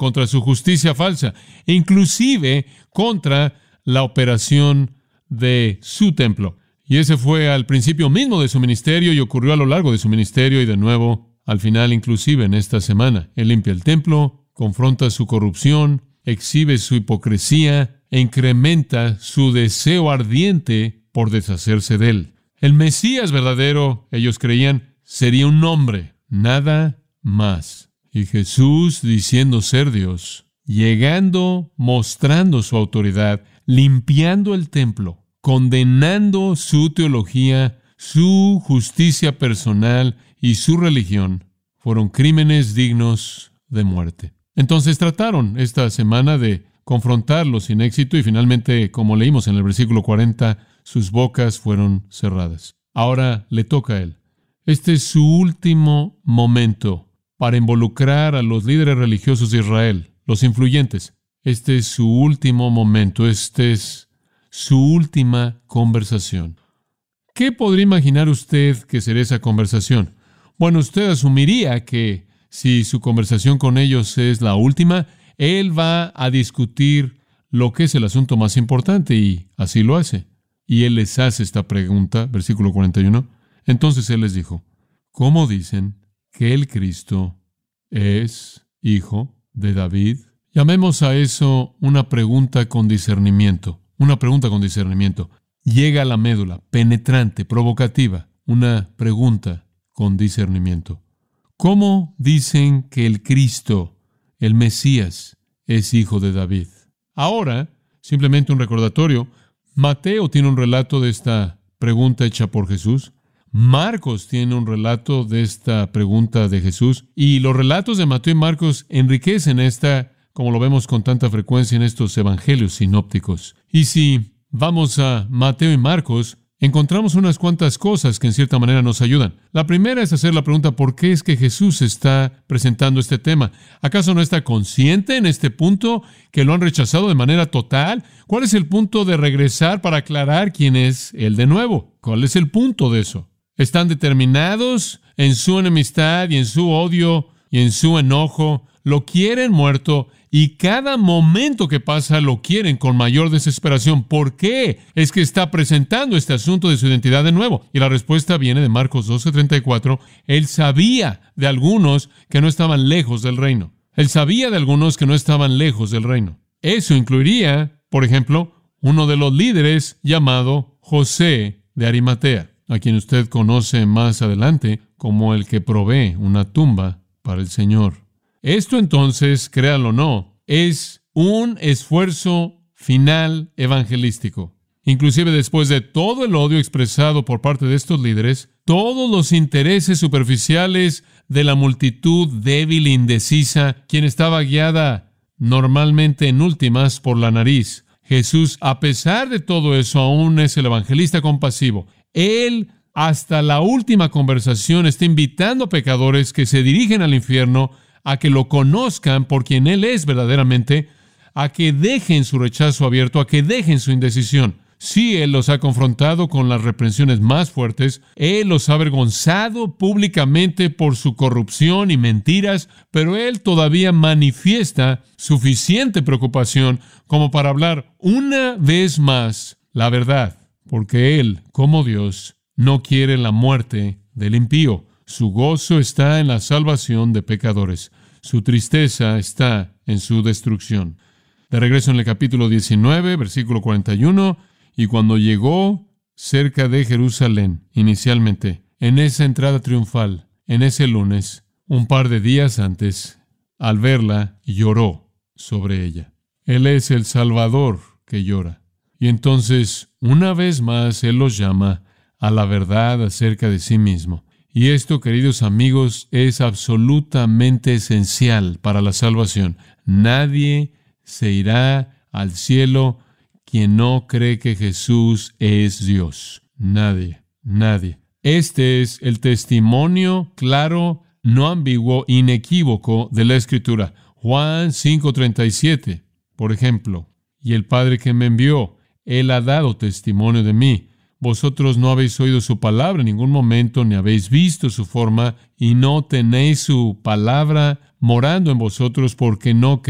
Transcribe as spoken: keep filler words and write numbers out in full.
contra su justicia falsa, inclusive contra la operación de su templo. Y ese fue al principio mismo de su ministerio y ocurrió a lo largo de su ministerio y de nuevo al final, inclusive en esta semana. Él limpia el templo, confronta su corrupción, exhibe su hipocresía e incrementa su deseo ardiente por deshacerse de él. El Mesías verdadero, ellos creían, sería un hombre, nada más. Y Jesús, diciendo ser Dios, llegando, mostrando su autoridad, limpiando el templo, condenando su teología, su justicia personal y su religión, fueron crímenes dignos de muerte. Entonces trataron esta semana de confrontarlo sin éxito y finalmente, como leímos en el versículo cuarenta, sus bocas fueron cerradas. Ahora le toca a él. Este es su último momento para involucrar a los líderes religiosos de Israel, los influyentes. Este es su último momento, este es su última conversación. ¿Qué podría imaginar usted que sería esa conversación? Bueno, usted asumiría que si su conversación con ellos es la última, él va a discutir lo que es el asunto más importante, y así lo hace. Y él les hace esta pregunta, versículo cuarenta y uno. Entonces él les dijo, ¿cómo dicen que el Cristo es hijo de David? Llamemos a eso una pregunta con discernimiento. Una pregunta con discernimiento. Llega a la médula, penetrante, provocativa. Una pregunta con discernimiento. ¿Cómo dicen que el Cristo, el Mesías, es hijo de David? Ahora, simplemente un recordatorio, Mateo tiene un relato de esta pregunta hecha por Jesús. Marcos tiene un relato de esta pregunta de Jesús. Y los relatos de Mateo y Marcos enriquecen esta, como lo vemos con tanta frecuencia en estos evangelios sinópticos. Y si vamos a Mateo y Marcos, encontramos unas cuantas cosas que en cierta manera nos ayudan. La primera es hacer la pregunta, ¿por qué es que Jesús está presentando este tema? ¿Acaso no está consciente en este punto que lo han rechazado de manera total? ¿Cuál es el punto de regresar para aclarar quién es Él de nuevo? ¿Cuál es el punto de eso? ¿Están determinados en su enemistad y en su odio y en su enojo? Lo quieren muerto y cada momento que pasa lo quieren con mayor desesperación. ¿Por qué es que está presentando este asunto de su identidad de nuevo? Y la respuesta viene de Marcos doce treinta y cuatro. Él sabía de algunos que no estaban lejos del reino. Él sabía de algunos que no estaban lejos del reino. Eso incluiría, por ejemplo, uno de los líderes llamado José de Arimatea, a quien usted conoce más adelante como el que provee una tumba para el Señor. Esto entonces, créanlo o no, es un esfuerzo final evangelístico. Inclusive después de todo el odio expresado por parte de estos líderes, todos los intereses superficiales de la multitud débil e indecisa, quien estaba guiada normalmente en últimas por la nariz, Jesús, a pesar de todo eso, aún es el evangelista compasivo. Él, hasta la última conversación, está invitando a pecadores que se dirigen al infierno a que lo conozcan por quien Él es verdaderamente, a que dejen su rechazo abierto, a que dejen su indecisión. Sí, Él los ha confrontado con las reprensiones más fuertes, Él los ha avergonzado públicamente por su corrupción y mentiras, pero Él todavía manifiesta suficiente preocupación como para hablar una vez más la verdad, porque Él, como Dios, no quiere la muerte del impío. Su gozo está en la salvación de pecadores. Su tristeza está en su destrucción. De regreso en el capítulo diecinueve, versículo cuarenta y uno, y cuando llegó cerca de Jerusalén, inicialmente, en esa entrada triunfal, en ese lunes, un par de días antes, al verla, lloró sobre ella. Él es el Salvador que llora. Y entonces, una vez más, Él los llama a la verdad acerca de sí mismo. Y esto, queridos amigos, es absolutamente esencial para la salvación. Nadie se irá al cielo quien no cree que Jesús es Dios. Nadie, nadie. Este es el testimonio claro, no ambiguo, inequívoco de la Escritura. Juan cinco treinta y siete, por ejemplo. Y el Padre que me envió, Él ha dado testimonio de mí. Vosotros no habéis oído su palabra en ningún momento, ni habéis visto su forma, y no tenéis su palabra morando en vosotros, porque no